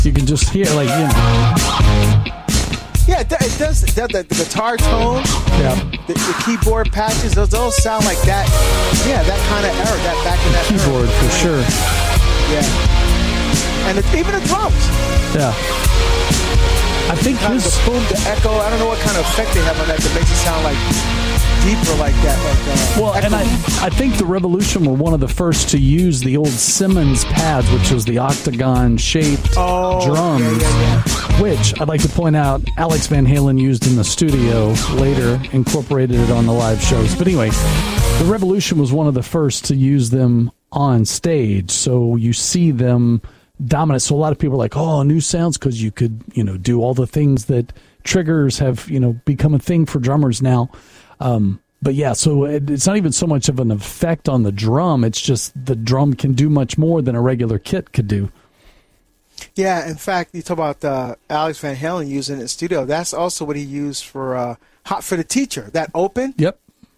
You can just hear, like, Yeah, it does. The guitar tone, yeah, the keyboard patches, those all sound like that. Yeah, that kind of era, that back in that keyboard era. for sure. Yeah, and even the drums. Yeah, I think Kind of the boom, the echo. I don't know what kind of effect they have on that makes it sound like deeper like that. Well, and I think the Revolution were one of the first to use the old Simmons pads, which was the octagon-shaped drums, which I'd like to point out Alex Van Halen used in the studio, later incorporated it on the live shows. But anyway, the Revolution was one of the first to use them on stage, so you see them dominant. So a lot of people are like, oh, new sounds, because you could, do all the things that triggers have, become a thing for drummers now. But yeah, so it's not even so much of an effect on the drum. It's just the drum can do much more than a regular kit could do. Yeah, in fact, you talk about Alex Van Halen using it in the studio. That's also what he used for Hot for the Teacher. That open. Yep.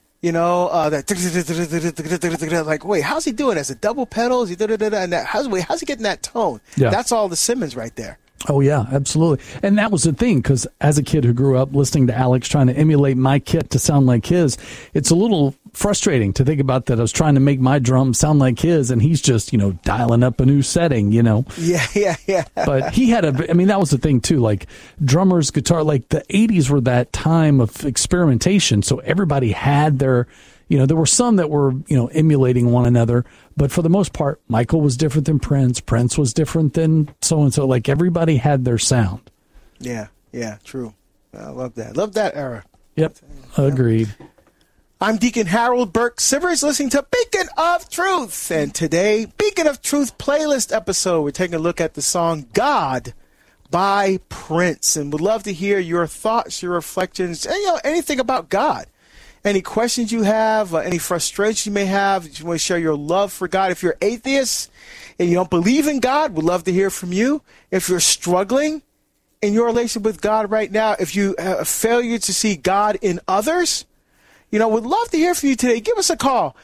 That like, wait, how's he doing? As a double pedal? Is he and that? How's he getting that tone? Yeah. That's all the Simmons right there. Oh, yeah, absolutely. And that was the thing, because as a kid who grew up listening to Alex trying to emulate my kit to sound like his, it's a little frustrating to think about that. I was trying to make my drum sound like his, and he's just, dialing up a new setting, Yeah. But he had that was the thing, too. Like, drummers, guitar, like, the 80s were that time of experimentation, so everybody had their... there were some that were, emulating one another, but for the most part, Michael was different than Prince. Prince was different than so-and-so. Like, everybody had their sound. Yeah, true. I love that. Love that era. Yep, agreed. I'm Deacon Harold Burke Sivers, listening to Beacon of Truth. And today, Beacon of Truth playlist episode, we're taking a look at the song God by Prince. And would love to hear your thoughts, your reflections, and, anything about God. Any questions you have, any frustrations you may have, if you want to share your love for God. If you're atheist and you don't believe in God, we'd love to hear from you. If you're struggling in your relationship with God right now, if you have a failure to see God in others, we'd love to hear from you today. Give us a call,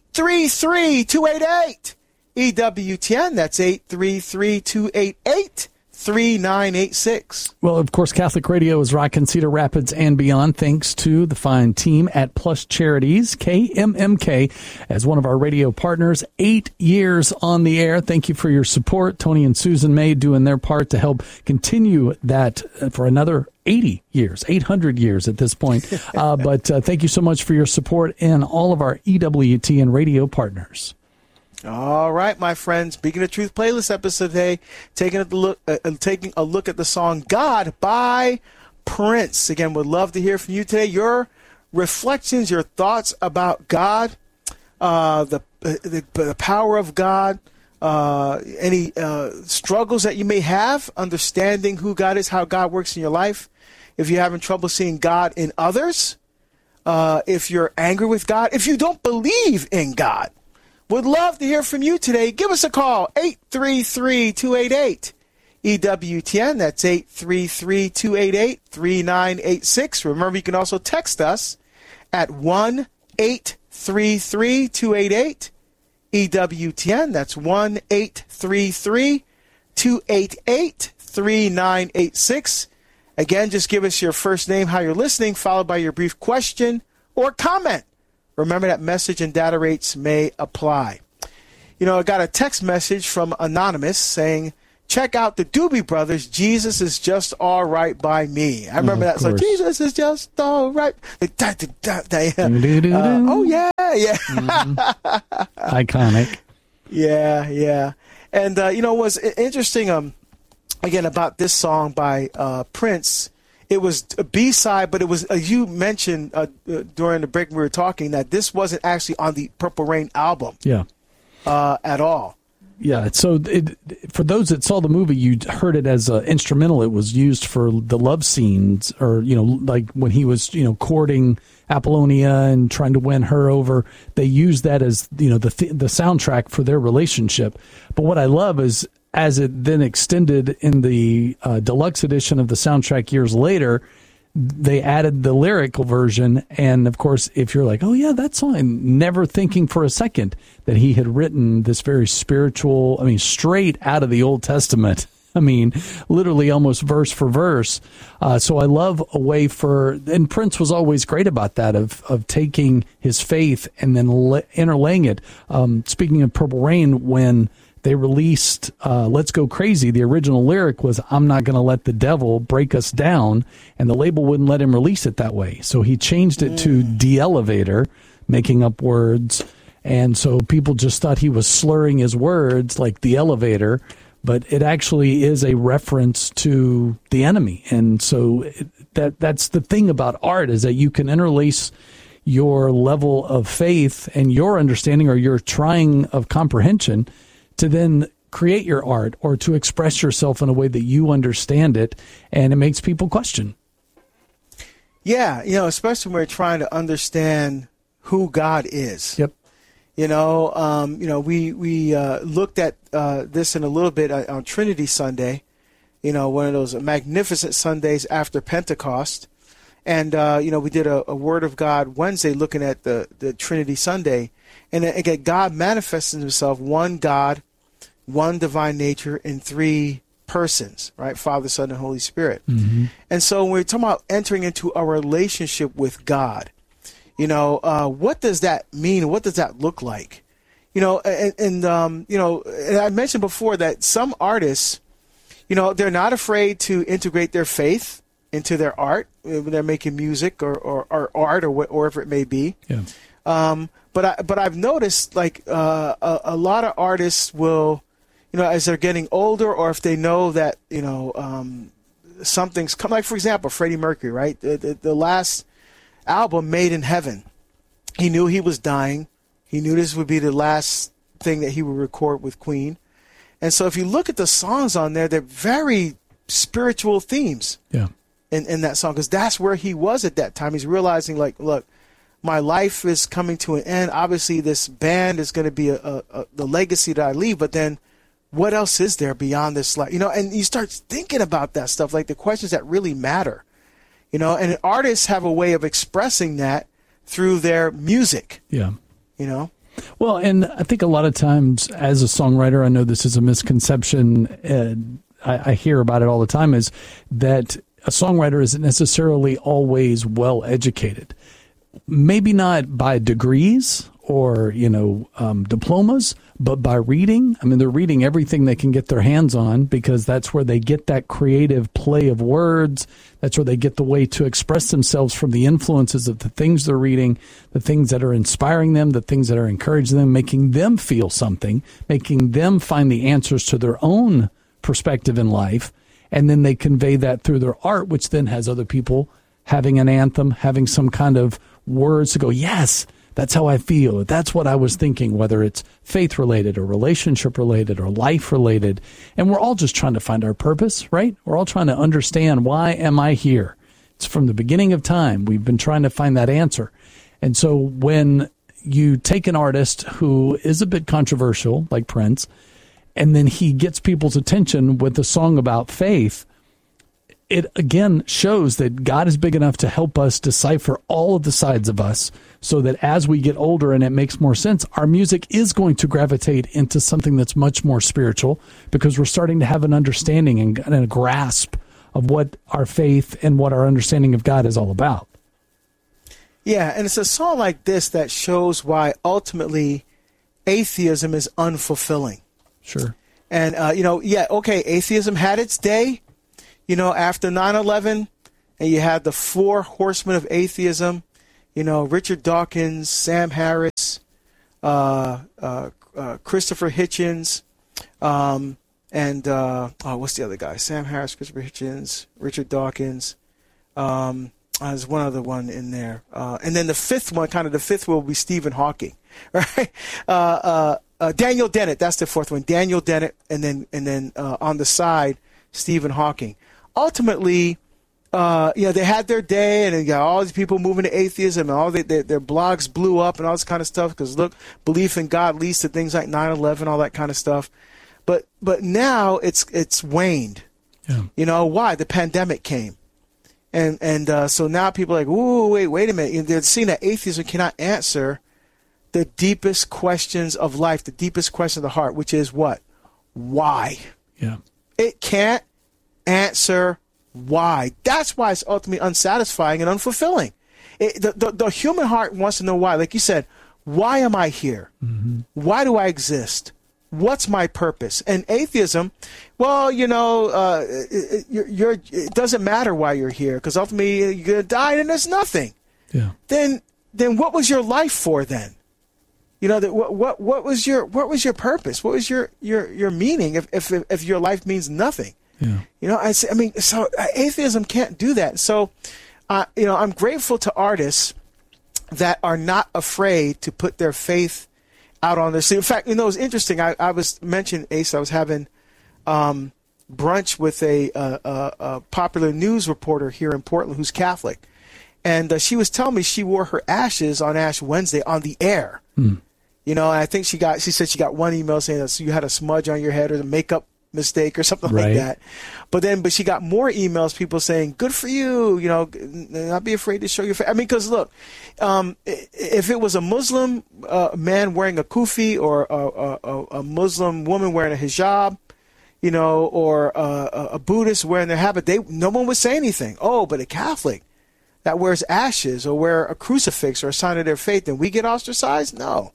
833-288-EWTN. That's 833-288-3986. Well, of course, Catholic Radio is rocking Cedar Rapids and beyond, thanks to the fine team at Plus Charities, KMMK, as one of our radio partners. 8 years on the air. Thank you for your support. Tony and Susan May doing their part to help continue that for another 80 years, 800 years at this point. But thank you so much for your support and all of our EWTN radio partners. All right, my friends. Beacon of Truth playlist episode today, taking a look at the song God by Prince. Again, would love to hear from you today. Your reflections, your thoughts about God, the power of God, any struggles that you may have, understanding who God is, how God works in your life. If you're having trouble seeing God in others, if you're angry with God, if you don't believe in God. Would love to hear from you today. Give us a call, 833-288-EWTN. That's 833-288-3986. Remember, you can also text us at 1-833-288-EWTN. That's 1-833-288-3986. Again, just give us your first name, how you're listening, followed by your brief question or comment. Remember that message and data rates may apply. I got a text message from Anonymous saying, check out the Doobie Brothers, Jesus is Just All Right by Me. I remember that. So Jesus is just all right. Oh, yeah. Mm-hmm. Iconic. Yeah. And, what's interesting, again, about this song by Prince, it was a B-side, but it was, you mentioned during the break we were talking, that this wasn't actually on the Purple Rain album at all. Yeah, so for those that saw the movie, you heard it as an instrumental. It was used for the love scenes, or, like when he was, courting Apollonia and trying to win her over. They used that as, the soundtrack for their relationship. But what I love is, as it then extended in the deluxe edition of the soundtrack years later, they added the lyrical version. And, of course, if you're like, oh, yeah, that's fine, never thinking for a second that he had written this very spiritual, straight out of the Old Testament I mean, literally almost verse for verse. So I love a way and Prince was always great about that, of taking his faith and then interlaying it. Speaking of Purple Rain, when they released Let's Go Crazy, the original lyric was, I'm not going to let the devil break us down, and the label wouldn't let him release it that way. So he changed it to De-Elevator, making up words, and so people just thought he was slurring his words like the elevator, but it actually is a reference to the enemy. And so that's the thing about art, is that you can interlace your level of faith and your understanding or your trying of comprehension to then create your art or to express yourself in a way that you understand it, and it makes people question. Yeah, especially when we're trying to understand who God is. Yep. We looked at this in a little bit on Trinity Sunday, one of those magnificent Sundays after Pentecost. And, we did a Word of God Wednesday looking at the Trinity Sunday. And again, God manifests himself, one God, one divine nature in three persons, right? Father, Son, and Holy Spirit. Mm-hmm. And so when we're talking about entering into a relationship with God, what does that mean? What does that look like? And I mentioned before that some artists, they're not afraid to integrate their faith into their art when they're making music or art or whatever it may be. Yeah. But I've noticed a lot of artists will, as they're getting older, or if they know that something's come. Like for example, Freddie Mercury, right? The last album, Made in Heaven, he knew he was dying. He knew this would be the last thing that he would record with Queen. And so if you look at the songs on there, they're very spiritual themes. Yeah. In that song, because that's where he was at that time. He's realizing, look, my life is coming to an end. Obviously, this band is going to be the legacy that I leave, but then what else is there beyond this life? And you start thinking about that stuff, like the questions that really matter. And artists have a way of expressing that through their music. Yeah. Well, and I think a lot of times as a songwriter, I know this is a misconception, I hear about it all the time, is that a songwriter isn't necessarily always well educated. Maybe not by degrees or, diplomas, but by reading. I mean, they're reading everything they can get their hands on, because that's where they get that creative play of words. That's where they get the way to express themselves from the influences of the things they're reading, the things that are inspiring them, the things that are encouraging them, making them feel something, making them find the answers to their own perspective in life. And then they convey that through their art, which then has other people having an anthem, having some kind of words to go, yes, that's how I feel. That's what I was thinking, whether it's faith related or relationship related or life related. And we're all just trying to find our purpose, right? We're all trying to understand, why am I here? It's from the beginning of time. We've been trying to find that answer. And so when you take an artist who is a bit controversial, like Prince, and then he gets people's attention with a song about faith, it again shows that God is big enough to help us decipher all of the sides of us, so that as we get older and it makes more sense, our music is going to gravitate into something that's much more spiritual, because we're starting to have an understanding and a grasp of what our faith and what our understanding of God is all about. Yeah, and it's a song like this that shows why ultimately atheism is unfulfilling. Sure. And, atheism had its day. After 9/11, and you had the four horsemen of atheism, Richard Dawkins, Sam Harris, Christopher Hitchens, and what's the other guy? Sam Harris, Christopher Hitchens, Richard Dawkins. There's one other one in there. And then the fifth one will be Stephen Hawking, right? Daniel Dennett, that's the fourth one. Daniel Dennett, and then on the side, Stephen Hawking. Ultimately, they had their day, and you got all these people moving to atheism, and all their blogs blew up and all this kind of stuff, because look, belief in God leads to things like 9/11, all that kind of stuff. But now it's waned. Yeah. Why? The pandemic came. And so now people are like, ooh, wait a minute. They're seeing that atheism cannot answer the deepest questions of life, the deepest question of the heart, which is what? Why? Yeah. It can't answer why. That's why it's ultimately unsatisfying and unfulfilling. The human heart wants to know why. Like you said, why am I here? Mm-hmm. Why do I exist? What's my purpose? And atheism, well, it doesn't matter why you're here, because ultimately you're going to die and there's nothing. Yeah. Then what was your life for then? What was your purpose? What was your meaning if your life means nothing? Yeah. So atheism can't do that. So, I'm grateful to artists that are not afraid to put their faith out on this. In fact, it was interesting. I was mentioning, Ace, I was having brunch with a popular news reporter here in Portland who's Catholic. And she was telling me she wore her ashes on Ash Wednesday on the air. And I think she said she got one email saying that you had a smudge on your head or the makeup mistake or something like that. But she got more emails, people saying, good for you, not be afraid to show your face. I mean, because look, if it was a Muslim man wearing a kufi or a Muslim woman wearing a hijab, or a Buddhist wearing their habit, no one would say anything. Oh, but a Catholic that wears ashes or wear a crucifix or a sign of their faith, then we get ostracized? No.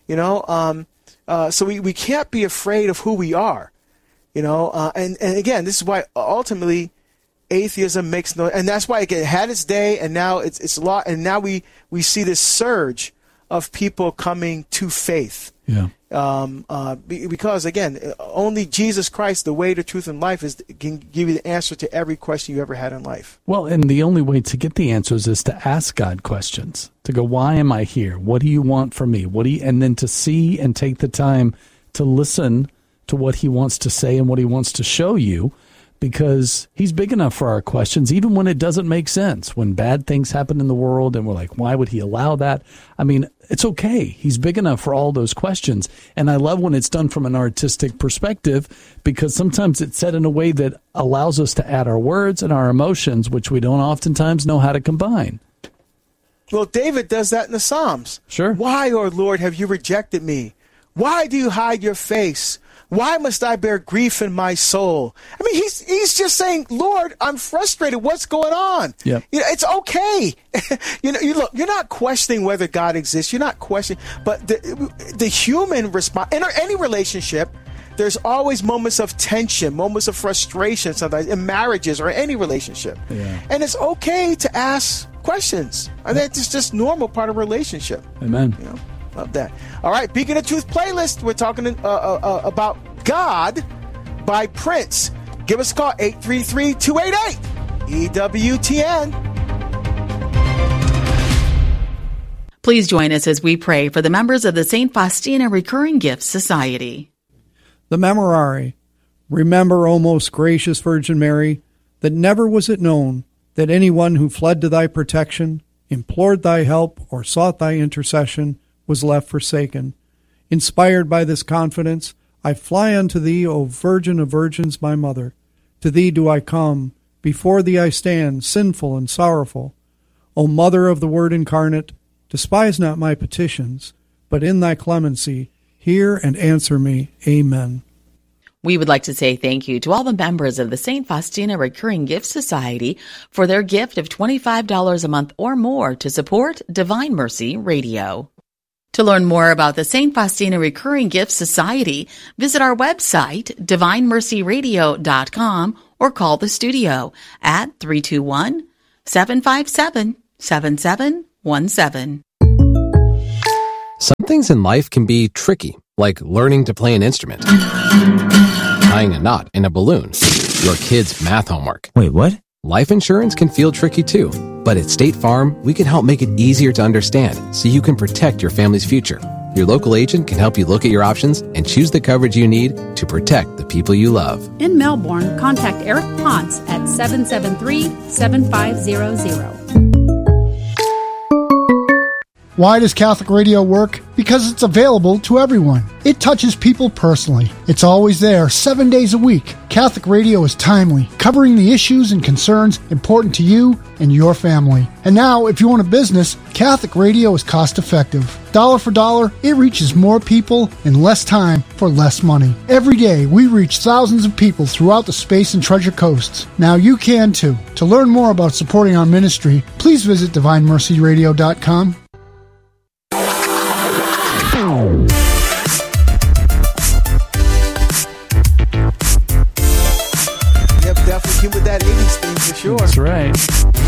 So we can't be afraid of who we are. And again, this is why ultimately atheism makes no, and that's why it had its day, and now it's a lot, and now we see this surge of people coming to faith. Yeah. Because again, only Jesus Christ, the way, the truth, and life, can give you the answer to every question you ever had in life. Well, and the only way to get the answers is to ask God questions. To go, why am I here? What do you want from me? And then to see and take the time to listen to what he wants to say and what he wants to show you, because he's big enough for our questions, even when it doesn't make sense, when bad things happen in the world and we're like, why would he allow that? I mean, it's okay. He's big enough for all those questions. And I love when it's done from an artistic perspective, because sometimes it's said in a way that allows us to add our words and our emotions, which we don't oftentimes know how to combine. Well, David does that in the Psalms. Sure. Why, O Lord, have you rejected me? Why do you hide your face? Why must I bear grief in my soul? I mean, he's just saying, Lord, I'm frustrated. What's going on? Yep. It's okay. You're not questioning whether God exists. You're not questioning, but the human response in any relationship, there's always moments of tension, moments of frustration, sometimes in marriages or any relationship. Yeah. And it's okay to ask questions. I think it's just normal part of a relationship. Amen. Love that. All right, Beacon of Truth playlist. We're talking about God by Prince. Give us a call, 833-288-EWTN. Please join us as we pray for the members of the St. Faustina Recurring Gifts Society. The Memorare. Remember, O most gracious Virgin Mary, that never was it known that anyone who fled to thy protection, implored thy help, or sought thy intercession was left forsaken. Inspired by this confidence, I fly unto thee, O Virgin of Virgins, my Mother. To thee do I come, before thee I stand, sinful and sorrowful. O Mother of the Word incarnate, despise not my petitions, but in thy clemency hear and answer me. Amen. We would like to say thank you to all the members of the St. Faustina Recurring Gifts Society for their gift of $25 a month or more to support Divine Mercy Radio. To learn more about the St. Faustina Recurring Gifts Society, visit our website, divinemercyradio.com, or call the studio at 321-757-7717. Some things in life can be tricky, like learning to play an instrument, tying a knot in a balloon, your kid's math homework. Wait, what? Life insurance can feel tricky too, but at State Farm, we can help make it easier to understand so you can protect your family's future. Your local agent can help you look at your options and choose the coverage you need to protect the people you love. In Melbourne, contact Eric Ponce at 773-7500. Why does Catholic radio work? because it's available to everyone. It touches people personally. It's always there, 7 days a week. Catholic Radio is timely, covering the issues and concerns important to you and your family. And now, if you own a business, Catholic Radio is cost-effective. Dollar for dollar, it reaches more people in less time for less money. Every day, we reach thousands of people throughout the Space and Treasure Coasts. Now you can too. To learn more about supporting our ministry, please visit DivineMercyRadio.com. Yep, definitely came with that 80s theme for sure. That's right.